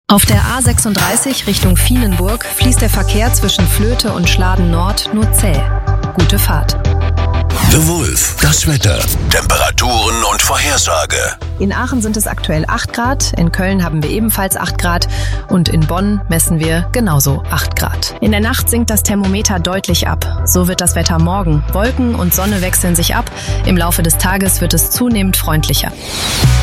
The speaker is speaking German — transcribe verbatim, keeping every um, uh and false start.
Auf der A sechsunddreißig Richtung Vienenburg fließt der Verkehr zwischen Vlöte und Schladen Nord nur zäh. Gute Fahrt. The Wolf, das Wetter, Temperaturen und Vorhersage. In Aachen sind es aktuell acht Grad, in Köln haben wir ebenfalls acht Grad und in Bonn messen wir genauso acht Grad. In der Nacht sinkt das Thermometer deutlich ab. So wird das Wetter morgen. Wolken und Sonne wechseln sich ab. Im Laufe des Tages wird es zunehmend freundlicher.